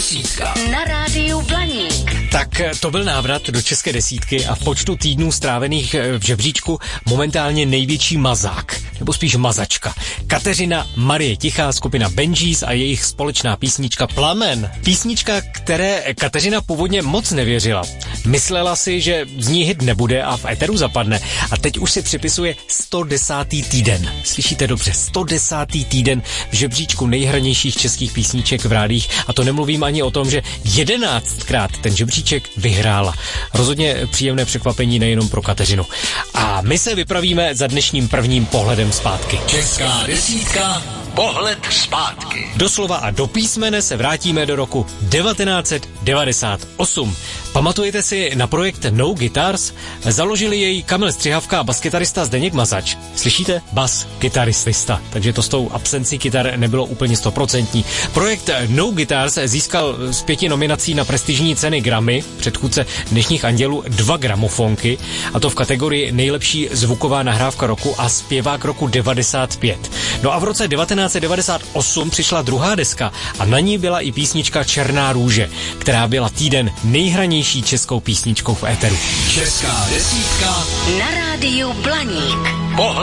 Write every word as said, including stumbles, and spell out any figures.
desítka na rádiu Blaník. Tak to byl návrat do české desítky a v počtu týdnů strávených v žebříčku momentálně největší mazák, nebo spíš mazačka. Kateřina Marie Tichá, skupina Benjis a jejich společná písnička Plamen. Písnička, které Kateřina původně moc nevěřila. Myslela si, že z ní hit nebude a v éteru zapadne. A teď už si připisuje sto desátý týden. Slyšíte dobře, sto desátý týden v žebříčku nejhranějších českých písniček v rádích. A to nemluvím ani o tom, že jedenáctkrát ten žebříček vyhrála. Rozhodně příjemné překvapení nejenom pro Kateřinu. A my se vypravíme za dnešním prvním pohledem zpátky. Česká desítka, pohled zpátky. Doslova a do písmene se vrátíme do roku devatenáct set devadesát osm. Pamatujete si na projekt No Guitars? Založili jej Kamil Střihavka a baskytarista Zdeněk Mazač. Slyšíte? Bas kytarista. Takže to s tou absencí kytar nebylo úplně stoprocentní. Projekt No Guitars získal z pěti nominací na prestižní ceny Grammy, předchůdce dnešních Andělů, dva gramofonky, a to v kategorii nejlepší zvuková nahrávka roku a zpěvák roku devadesát pět. No a v roce devatenáct set devadesát osm přišla druhá deska a na ní byla i písnička Černá růže, která byla týden nejhranější českou písničkou v éteru. Česká desítka na rádiu Blaník. Pohled